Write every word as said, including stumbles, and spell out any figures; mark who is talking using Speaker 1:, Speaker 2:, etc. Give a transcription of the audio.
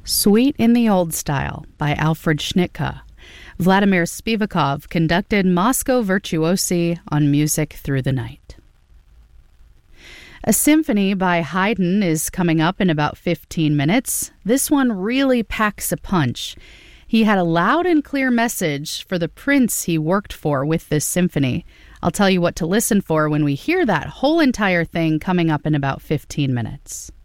Speaker 1: Suite in the Old Style by Alfred Schnittke. Vladimir Spivakov conducted Moscow Virtuosi on Music Through the Night. A symphony by Haydn is coming up in about fifteen minutes. This one really packs a punch. He had a loud and clear message for the prince he worked for with this symphony. I'll tell you what to listen for when we hear that whole entire thing coming up in about fifteen minutes.